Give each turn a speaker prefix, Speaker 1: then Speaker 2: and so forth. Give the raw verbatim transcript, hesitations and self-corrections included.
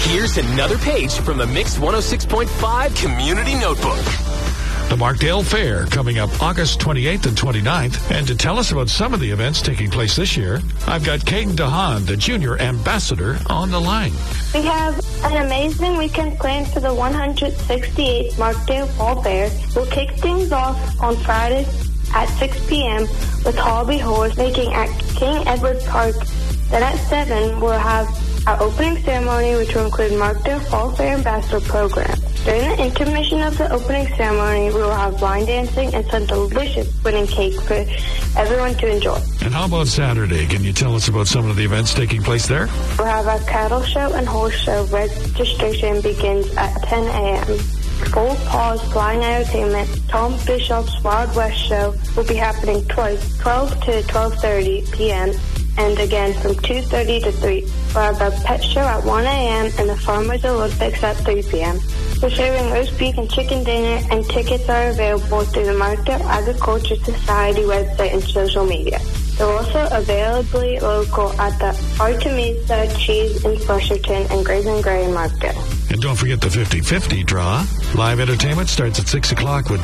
Speaker 1: Here's another page from the Mix one oh six point five Community Notebook.
Speaker 2: The Markdale Fair coming up August twenty-eighth and twenty-ninth. And to tell us about some of the events taking place this year, I've got Caden DeHaan, the Junior Ambassador, on the line.
Speaker 3: We have an amazing weekend planned for the one hundred sixty-eighth Markdale Fall Fair. We'll kick things off on Friday at six p.m. with Hobby Horse making at King Edward Park. Then at seven, we'll have our opening ceremony, which will include Markdale Fall Fair Ambassador Program. During the intermission of the opening ceremony, we will have line dancing and some delicious pudding cake for everyone to enjoy.
Speaker 2: And how about Saturday? Can you tell us about some of the events taking place there?
Speaker 3: We'll have our cattle show and horse show. Registration begins at ten a.m. Full Paws Flying Entertainment, Tom Bishop's Wild West Show will be happening twice, twelve to twelve thirty p.m., and again from two thirty to three. We'll have our pet show at one a.m. and the Farmers Olympics at three p.m. We're serving roast beef and chicken dinner, and tickets are available through the Markdale Agriculture Society website and social media. They're also available local at the Artemisa Cheese in Flusherton and Grays and Gray in Markdale.
Speaker 2: And don't forget the fifty-fifty draw. Live entertainment starts at six o'clock with